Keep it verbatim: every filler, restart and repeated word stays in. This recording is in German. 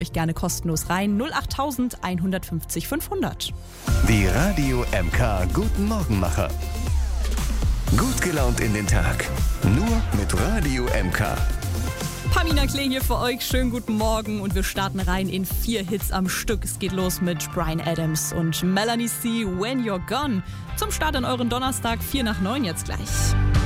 euch gerne kostenlos rein. null acht eins fünf null fünfhundert. Die Radio M K Guten Morgenmacher. Gut gelaunt in den Tag. Nur mit Radio M K. Pamina Klee hier für euch. Schönen guten Morgen und wir starten rein in vier Hits am Stück. Es geht los mit Bryan Adams und Melanie C. When You're Gone. Zum Start an euren Donnerstag, vier nach neun jetzt gleich.